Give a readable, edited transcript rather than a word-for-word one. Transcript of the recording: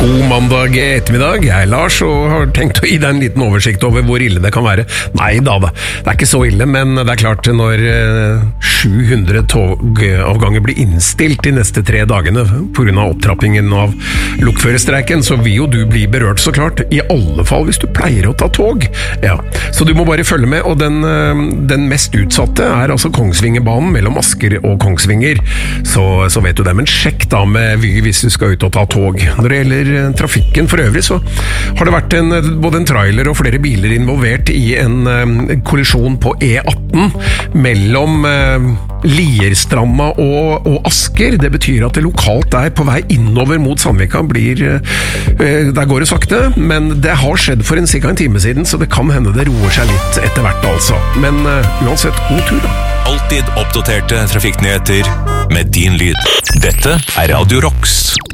God mandag ettermiddag, jeg Lars, og har tenkt å gi deg en liten oversikt over hvor ille det kan være. Nei da, det er ikke så ille, men det er klart når 700 togavganger blir innstilt de neste 3 dagene på grunn av opptrappingen av lokførerstreiken, så vil jo du bli berørt så klart, i alle fall hvis du pleier å ta tog. Ja, så du må bare følge med, og den mest utsatte er altså Kongsvingerbanen mellom Asker og Kongsvinger, så vet du det, men sjekk da med Vy hvis du skal ut og ta tog. Når det gjelder trafikken for øvrig, så har det vært både en trailer og flere biler involvert i en kollisjon på E18 mellom Lierstranda og Asker. Det betyr at det lokalt der på vei innover mot Sandvika der går det sakte, men det har skjedd for cirka en time siden, så det kan hende det roer seg litt etter hvert altså. Men uansett, god tur da. Alltid oppdaterte trafikknyheter med din lyd. Dette er Radio Rocks.